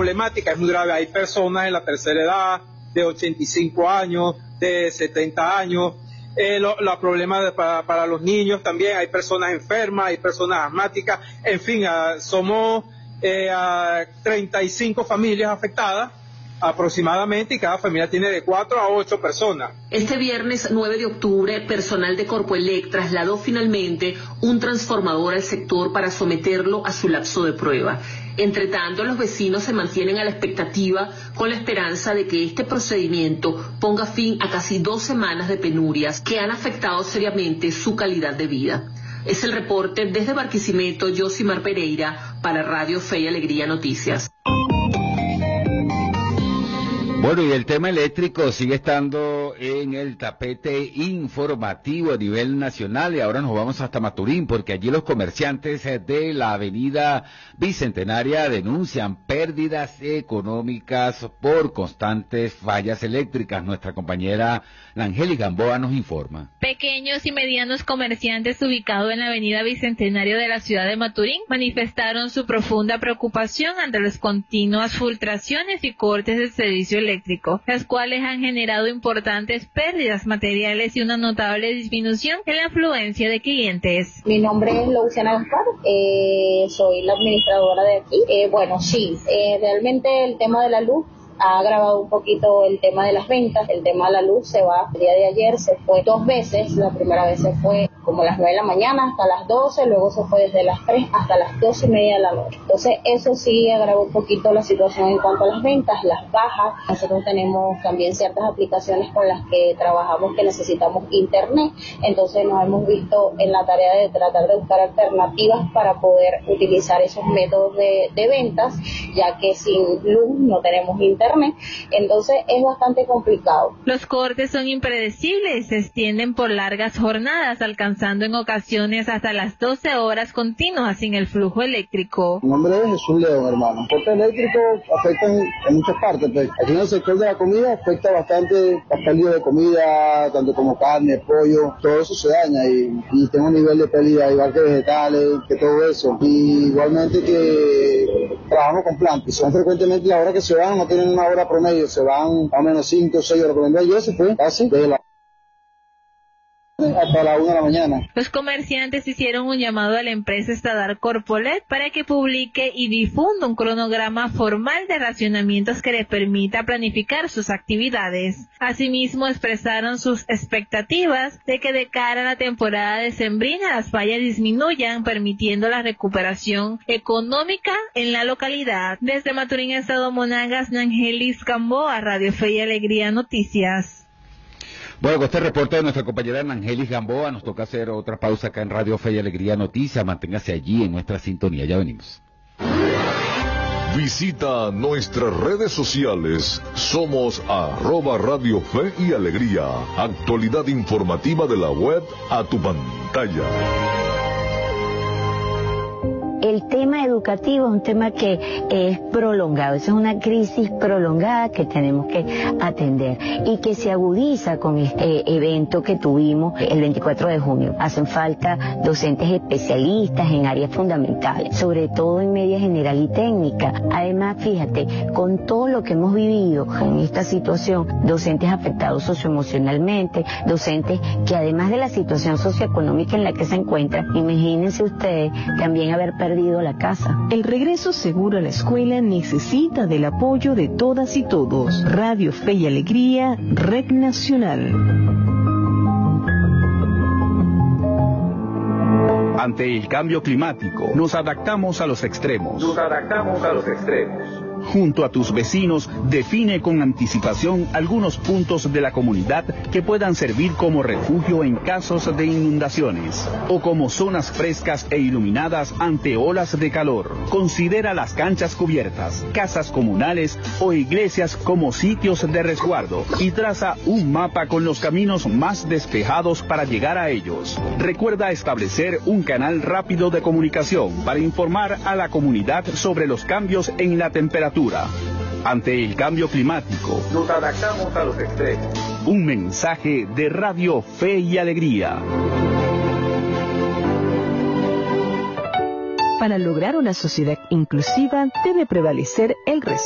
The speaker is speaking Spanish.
problemática es muy grave. Hay personas en la tercera edad, de 85 años, de 70 años. Los problemas para los niños también, hay personas enfermas, hay personas asmáticas, en fin, somos 35 familias afectadas aproximadamente, y cada familia tiene de 4 a 8 personas. Este viernes 9 de octubre, personal de Corpoelec trasladó finalmente un transformador al sector para someterlo a su lapso de prueba. Entre tanto, los vecinos se mantienen a la expectativa con la esperanza de que este procedimiento ponga fin a casi 2 semanas de penurias que han afectado seriamente su calidad de vida. Es el reporte desde Barquisimeto, Yosimar Pereira, para Radio Fe y Alegría Noticias. Bueno, y el tema eléctrico sigue estando en el tapete informativo a nivel nacional, y ahora nos vamos hasta Maturín, porque allí los comerciantes de la avenida Bicentenaria denuncian pérdidas económicas por constantes fallas eléctricas. Nuestra compañera Angélica Gamboa nos informa. Pequeños y medianos comerciantes ubicados en la avenida Bicentenario de la ciudad de Maturín manifestaron su profunda preocupación ante las continuas filtraciones y cortes del servicio eléctrico, las cuales han generado importantes pérdidas materiales y una notable disminución en la afluencia de clientes. Mi nombre es Luciana Gaspar, soy la administradora de aquí. Realmente el tema de la luz ha agravado un poquito el tema de las ventas. El tema de la luz se va, el día de ayer se fue 2 veces. La primera vez se fue como a las 9 de la mañana hasta las 12, luego se fue desde las 3 hasta las 12:30 de la noche. Entonces eso sí agravó un poquito la situación en cuanto a las ventas, las bajas. Nosotros tenemos también ciertas aplicaciones con las que trabajamos que necesitamos internet, entonces nos hemos visto en la tarea de tratar de buscar alternativas para poder utilizar esos métodos de ventas, ya que sin luz no tenemos internet. Entonces es bastante complicado. Los cortes son impredecibles y se extienden por largas jornadas, alcanzando en ocasiones hasta las 12 horas continuas sin el flujo eléctrico. Mi nombre es Jesús León, hermano. El corte eléctrico afecta en muchas partes, pues. Aquí en el sector de la comida afecta bastante las pérdidas de comida, tanto como carne, pollo, todo eso se daña y tengo un nivel de pérdida igual que vegetales, que todo eso. Y igualmente que trabajamos con plantas y son frecuentemente las horas que se van, no tienen una hora promedio, se van a menos 5 o 6 horas. Por ejemplo, ayer se fue casi desde la hasta la 1 de la mañana. Los comerciantes hicieron un llamado a la empresa estatal Corpoelec para que publique y difunda un cronograma formal de racionamientos que les permita planificar sus actividades. Asimismo, expresaron sus expectativas de que de cara a la temporada decembrina las fallas disminuyan, permitiendo la recuperación económica en la localidad. Desde Maturín, Estado Monagas, Nangelis Gamboa, Radio Fe y Alegría Noticias. Bueno, con este reporte de nuestra compañera Angélica Gamboa, nos toca hacer otra pausa acá en Radio Fe y Alegría Noticias. Manténgase allí en nuestra sintonía, ya venimos. Visita nuestras redes sociales. Somos @Radio Fe y Alegría. Actualidad informativa de la web a tu pantalla. El tema educativo es un tema que es prolongado, esa es una crisis prolongada que tenemos que atender y que se agudiza con este evento que tuvimos el 24 de junio. Hacen falta docentes especialistas en áreas fundamentales, sobre todo en media general y técnica. Además, fíjate, con todo lo que hemos vivido en esta situación, docentes afectados socioemocionalmente, docentes que además de la situación socioeconómica en la que se encuentran, imagínense ustedes también haber perdido la casa. El regreso seguro a la escuela necesita del apoyo de todas y todos. Radio Fe y Alegría, Red Nacional. Ante el cambio climático, nos adaptamos a los extremos. Junto a tus vecinos, define con anticipación algunos puntos de la comunidad que puedan servir como refugio en casos de inundaciones o como zonas frescas e iluminadas ante olas de calor. Considera las canchas cubiertas, casas comunales o iglesias como sitios de resguardo y traza un mapa con los caminos más despejados para llegar a ellos. Recuerda establecer un canal rápido de comunicación para informar a la comunidad sobre los cambios en la temperatura. Ante el cambio climático, nos adaptamos a los extremos. Un mensaje de Radio Fe y Alegría. Para lograr una sociedad inclusiva debe prevalecer el respeto.